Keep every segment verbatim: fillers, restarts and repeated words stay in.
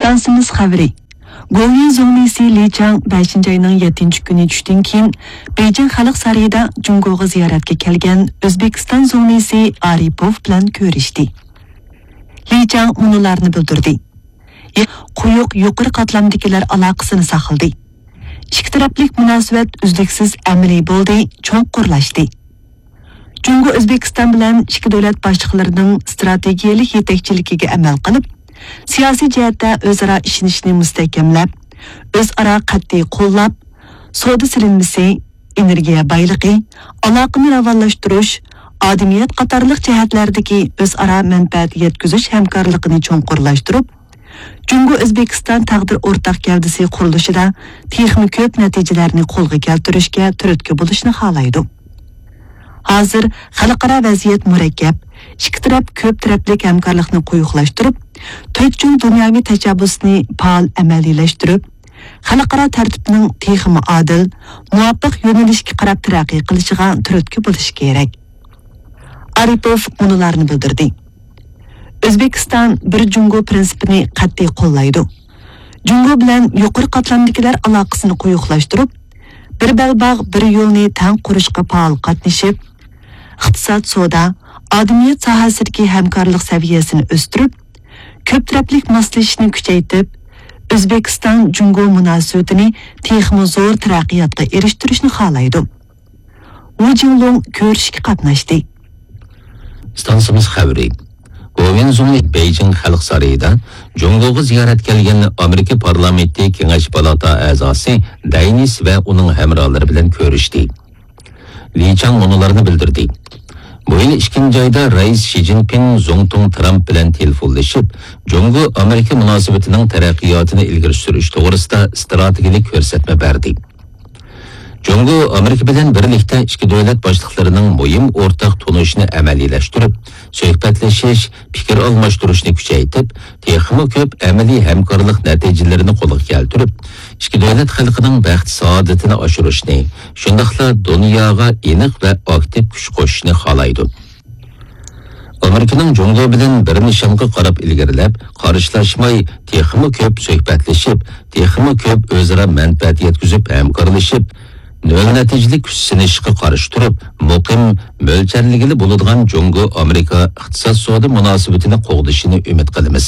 Stansimiz xabari. Govian Zongnisi Li Chang beshinchi ayning yettinchi kuni tushdan keyin Beijing Xalq sarayida Jungoga ziyoratga kelgan O'zbekiston Zongnisi Aripov bilan ko'rishdi. Li Chang ularni bildirdi. Quyuq yuqori qatlamdagilar aloqasini saqladi. Ikki taraflik munosabat uzluksiz amaliy bo'ldi, cho'nqurlashdi. Jungo O'zbekiston bilan ikki davlat boshliqlarining strategiyalik yetakchiligiga amal qilib, siyosiy jihatda o'zaro ishonishni mustahkamlab, o'zaro qat'iy qo'llab, savdo silinmasi, energiya boyligi, aloqani rivojlantirish, odamiyat qatorliq jihatlardagi o'zaro manfaat yetkazish hamkorligini cho'nqurlashtirib, Jungo O'zbekiston taqdir o'rtaq gavdasi qurilishida texnik ko'p natijalarni qo'lga keltirishga turtki bo'lishni xohlaydi. Hozir xalqaro vaziyat murakkab, ikki taraf ko'p taraflik hamkorlikni quyuqlashtirib, to'rtchun dunyoviy tashabbusni faol amaliyleştirib, xalqaro tartibning texmi adil, muvofiq yo'nalishga qarab taraqqiy qilishiga turtki bo'lishi kerak. Aripov ularni bildirdi. O'zbekiston bir Jungo prinsipini qat'iy qo'llaydi. Jungo bilan yuqori qatlamdagilar aloqasini quyuqlashtirib, bir balbog' bir yo'lni tang qurishga faol qatnashib, iqtisod, savdo, odamiyat sohasidagi hamkorlik saviyasini o'stirib, ko'p taraflik moslashishni kuchaytirib, O'zbekiston Jungo munosabatini texmi zo'r taraqqiyotga erishtirishni xohlaydi. Wu Jinglong ko'rishga qatnashdi. Stansimiz xabari. Govian Zongnisi Beijing Xalq sarayida Jungoga ziyorat kelgan Amerika parlamenti Kengash palata a'zosi Daynis va uning hamrohlari bilan ko'rishdi. Li Chang ularni bildirdi. Bu yil ikkinchi oyda Rais Xi Jinping Zongtung Trump bilan telefonlashib, Jungo Amerika munosabatining taraqqiyotini ilgari surish to'g'risida strategik ko'rsatma berdi. Jungo Amerika bilan birlikda ikki davlat boshliqlarining muhim o'rtaq tunishini amaliyleştirib, suhbatlashish, fikr almashtirishni kuchaytirib, texmi ko'p amaliy hamkorlik natijalarini qo'lga keltirib, ikki davlat xalqining baxt saodatini oshirishni, shundaqla dunyoga aniq va aktiv kuch qo'shishni xohlaydi. Amerikaning Jungo bilan bir nishonga qarab ilgarilab, qarshilashmay, texmi ko'p suhbatlashib, texmi ko'p o'zaro manfaat yetkazib, hamkorlashib, nol natijali kuch sinishga qarshi turib, muqim mo'ljalligili bo'ladigan Jungo Amerika iqtisod savdo munosabatini qo'g'dishini umid qilamiz.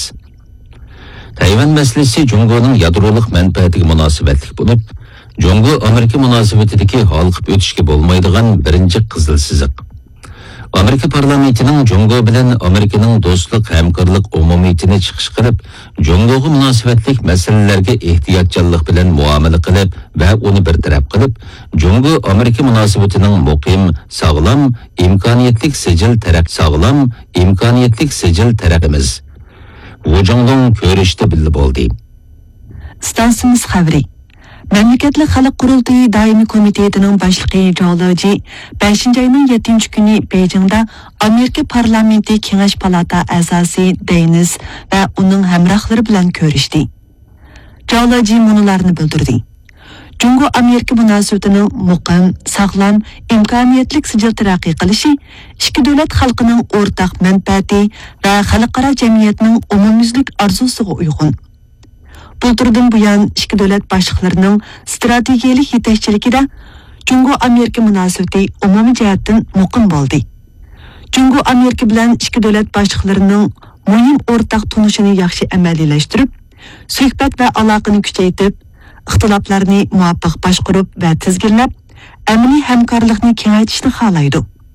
Tayvan masalasi Jungoning yadrolik manfaatiga munosabatli bo'lib, Jungo Amerika munosabatidagi holqib o'tishga bo'lmaydigan birinchi qizil siziq. Amerika parlamentining Jungo bilan Amerikaning do'stlik hamkorlik umumiyatini chiqish qilib, Jungoga munosabatlik masalalarga ehtiyotchanlik bilan muomala qilib va uni bartaraf qilib, Jungo Amerika munosabatining muqim, sog'lom, imkoniyatlik sijil taraf sog'lom, imkoniyatlik sijil tarafimiz. Wu Jinglong ko'rishdi bildi bo'ldi. Stansimiz xabari. Mamlakatli xalq qurultiyi doimiy komitetining boshlig'i Joloji beshinchi ayning yettinchi kuni Beijingda Amerika parlamenti Kengash palata a'zosi Daynis va uning hamrohlari bilan ko'rishdi. Joloji ularni bildirdi. Jungo Amerika munosabatining muqim, sog'lom, imkoniyatlik sijil taraqqiy qilishi ikki davlat xalqining o'rtaq manfaati va xalqaro jamiyatning umumyuzlik orzusiga uyg'un. Bu turdan buyon ikki davlat boshliqlarining strategiyalik yetakchiligida Jungo Amerika munosabati umumiy jihatdan muqim bo'ldi. Jungo Amerika bilan ikki davlat boshliqlarining muhim o'rtaq tunishini yaxshi amaliyleştirib, suhbat va aloqani kuchaytirib, ixtiloflarni muvofiq boshqarib va tizginlab, amaliy hamkorlikni kengaytirishni xohlaydi.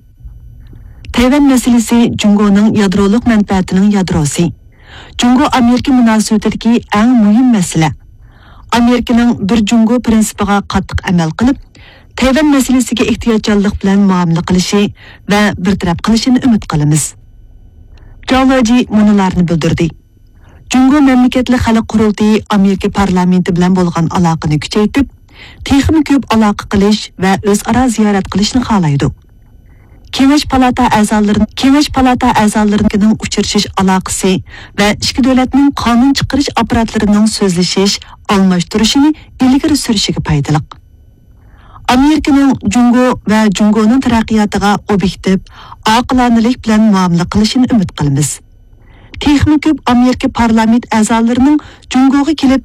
Tayvan masalasi Jungoning yadrolik manfaatining yadrosi. Jungo Amerika munosabatidagi eng muhim masala. Amerikaning bir Jungo prinsipiga qattiq amal qilib, Tayvan masalasiga ehtiyotchanlik bilan muomala qilishi va bartaraf qilishini umid qilamiz. Joloji ularni bildirdi. Jungo mamlakatli xalq qurultiyi Amerika parlamenti bilan bo'lgan aloqani kuchaytirib, texnik ko'p aloqa qilish va o'zaro ziyorat qilishni xohlaydi. Kengash palata a'zolarining Kengash palata a'zolarining uchrashish aloqasi va ikki davlatning qonun chiqarish apparatlarining so'zlashish, almashtirishini ilgari surishiga foydali. Amerikaning Jungo va Jungoning taraqqiyotiga obyektiv, oqilonalik bilan muomala qilishini umid qilamiz. texmi ko'p Amerika parlament a'zolarining Jungoga kelib